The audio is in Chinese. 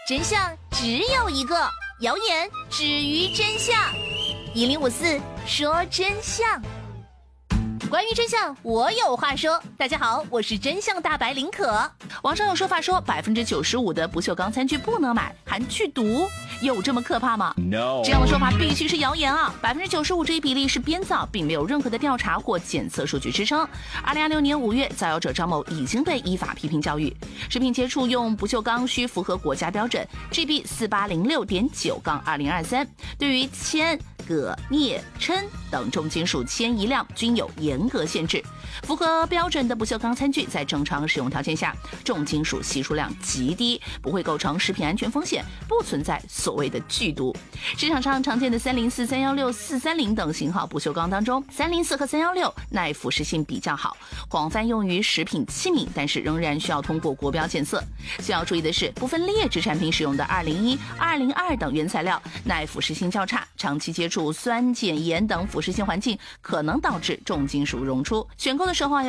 真相只有一个，谣言止于真相。1054说真相。关于真相，我有话说。大家好，我是真相大白林可。网上有说法说95%的不锈钢餐具不能买，含剧毒，有这么可怕吗 ？No， 这样的说法必须是谣言啊！95%这一比例是编造，并没有任何的调查或检测数据支撑。2026年5月，造谣者张某已经被依法批评教育。食品接触用不锈钢需符合国家标准 GB 4806.9-2023，对于铅、铬、镍、砷等重金属铅一量均有严格限制。符合标准的不锈钢餐具在正常使用条件下，重金属系数量极低，不会构成食品安全风险，不存在所谓的剧毒。市场上常见的304、316、430等型号不锈钢当中，304和316耐腐蚀性比较好，广泛用于食品器皿，但是仍然需要通过国标检测。需要注意的是，部分劣质产品使用的201、202等原材料耐腐蚀性较差，长期接触酸碱盐等腐蚀性环境，可能导致重金属溶出。选购的时候